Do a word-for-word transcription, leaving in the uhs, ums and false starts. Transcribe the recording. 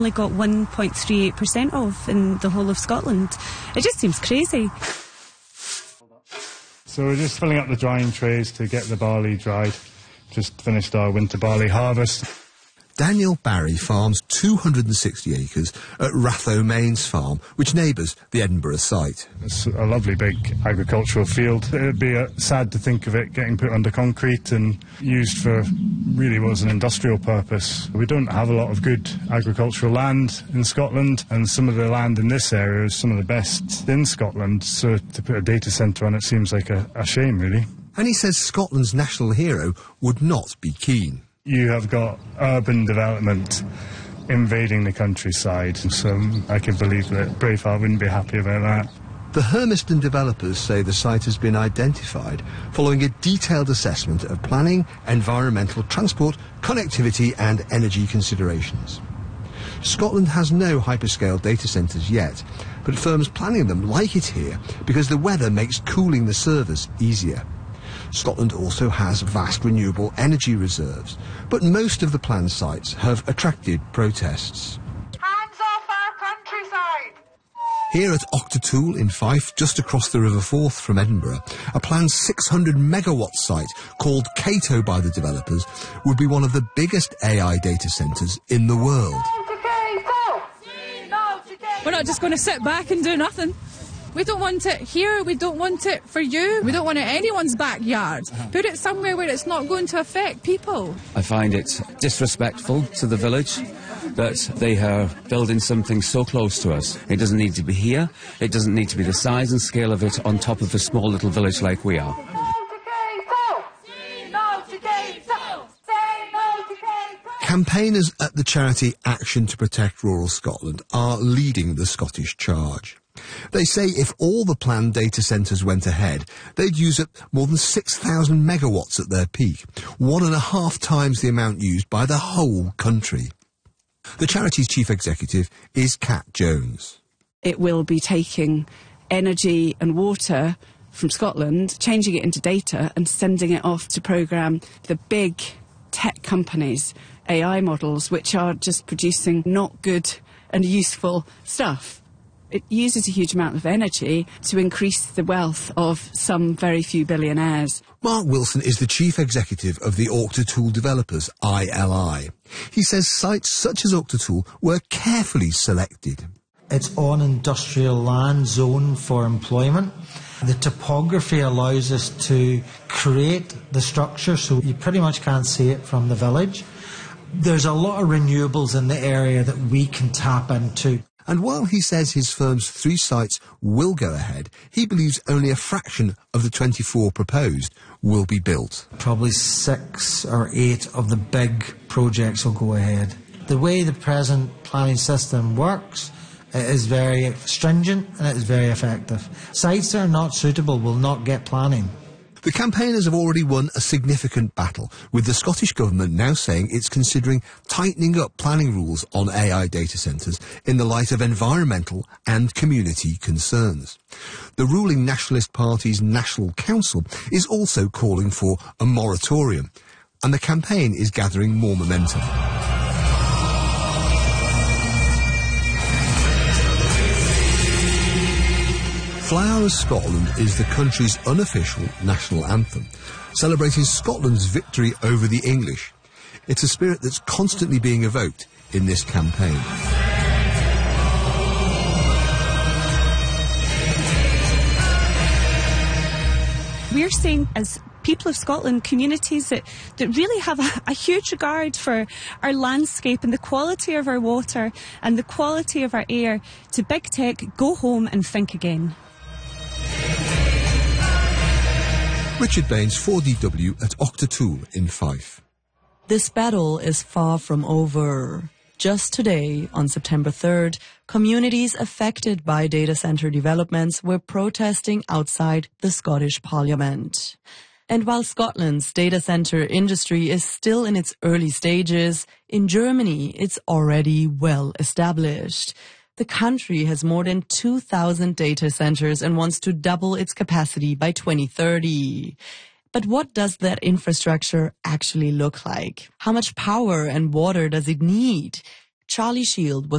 only got one point three eight percent of in the whole of Scotland. It just seems crazy. So we're just filling up the drying trays to get the barley dried. Just finished our winter barley harvest. Daniel Barry farms two hundred sixty acres at Ratho Mains Farm, which neighbours the Edinburgh site. It's a lovely big agricultural field. It would be uh, sad to think of it getting put under concrete and used for really what was an industrial purpose. We don't have a lot of good agricultural land in Scotland, and some of the land in this area is some of the best in Scotland, so to put a data centre on it seems like a, a shame, really. And he says Scotland's national hero would not be keen. You have got urban development invading the countryside, so I can believe that Braveheart wouldn't be happy about that. The Hermiston developers say the site has been identified following a detailed assessment of planning, environmental, transport, connectivity and energy considerations. Scotland has no hyperscale data centres yet, but firms planning them like it here because the weather makes cooling the servers easier. Scotland also has vast renewable energy reserves, but most of the planned sites have attracted protests. Hands off our countryside! Here at Octatool in Fife, just across the River Forth from Edinburgh, a planned six hundred megawatt site called Cato by the developers would be one of the biggest A I data centres in the world. We're not just going to sit back and do nothing. We don't want it here, we don't want it for you, we don't want it in anyone's backyard. Put it somewhere where it's not going to affect people. I find it disrespectful to the village that they are building something so close to us. It doesn't need to be here, it doesn't need to be the size and scale of it on top of a small little village like we are. Campaigners at the charity Action to Protect Rural Scotland are leading the Scottish charge. They say if all the planned data centres went ahead, they'd use up more than six thousand megawatts at their peak, one and a half times the amount used by the whole country. The charity's chief executive is Kat Jones. It will be taking energy and water from Scotland, changing it into data and sending it off to programme the big tech companies' A I models, which are just producing not good and useful stuff. It uses a huge amount of energy to increase the wealth of some very few billionaires. Mark Wilson is the chief executive of the Octatool developers, I L I. He says sites such as Octatool were carefully selected. It's on industrial land zoned for employment. The topography allows us to create the structure so you pretty much can't see it from the village. There's a lot of renewables in the area that we can tap into. And while he says his firm's three sites will go ahead, he believes only a fraction of the twenty-four proposed will be built. Probably six or eight of the big projects will go ahead. The way the present planning system works, it is very stringent and it is very effective. Sites that are not suitable will not get planning. The campaigners have already won a significant battle, with the Scottish Government now saying it's considering tightening up planning rules on A I data centres in the light of environmental and community concerns. The ruling Nationalist Party's National Council is also calling for a moratorium, and the campaign is gathering more momentum. Flower of Scotland is the country's unofficial national anthem, celebrating Scotland's victory over the English. It's a spirit that's constantly being evoked in this campaign. We're saying, as people of Scotland, communities that, that really have a, a huge regard for our landscape and the quality of our water and the quality of our air, to big tech, go home and think again. Richard Baines, four D W at Octatool in Fife. This battle is far from over. Just today, on September third, communities affected by data centre developments were protesting outside the Scottish Parliament. And while Scotland's data centre industry is still in its early stages, in Germany it's already well established. The country has more than two thousand data centres and wants to double its capacity by twenty thirty. But what does that infrastructure actually look like? How much power and water does it need? Charlie Shield was